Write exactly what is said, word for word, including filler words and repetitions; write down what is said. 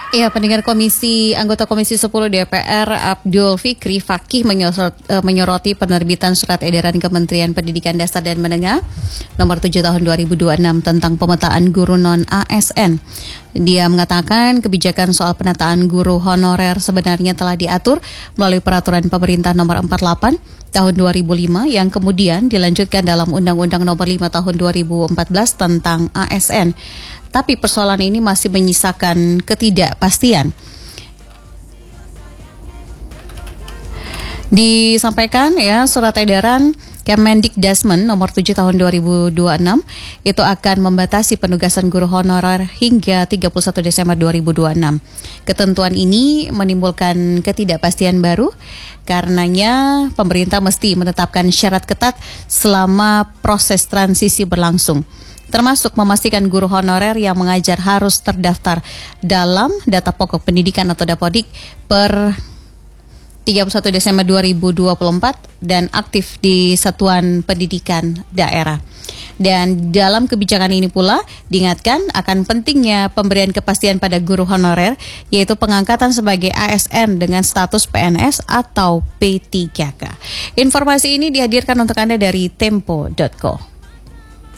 Ya, pendengar komisi anggota Komisi sepuluh D P R Abdul Fikri Fakih menyorot, uh, menyoroti penerbitan surat edaran Kementerian Pendidikan Dasar dan Menengah nomor tujuh tahun dua ribu dua puluh enam tentang pemetaan guru non A S N. Dia mengatakan kebijakan soal penataan guru honorer sebenarnya telah diatur melalui peraturan pemerintah nomor empat puluh delapan tahun dua ribu lima yang kemudian dilanjutkan dalam Undang-Undang nomor lima tahun dua ribu empat belas tentang A S N. Tapi persoalan ini masih menyisakan ketidakpastian. Disampaikan ya surat edaran Kemendikdasmen nomor tujuh tahun dua ribu dua puluh enam itu akan membatasi penugasan guru honorer hingga tiga puluh satu Desember dua ribu dua puluh enam. Ketentuan ini menimbulkan ketidakpastian baru, karenanya pemerintah mesti menetapkan syarat ketat selama proses transisi berlangsung, termasuk memastikan guru honorer yang mengajar harus terdaftar dalam data pokok pendidikan atau Dapodik per tiga puluh satu Desember dua ribu dua puluh empat dan aktif di satuan pendidikan daerah. Dan dalam kebijakan ini pula diingatkan akan pentingnya pemberian kepastian pada guru honorer, yaitu pengangkatan sebagai A S N dengan status P N S atau P tiga K. Informasi ini dihadirkan untuk Anda dari tempo titik co.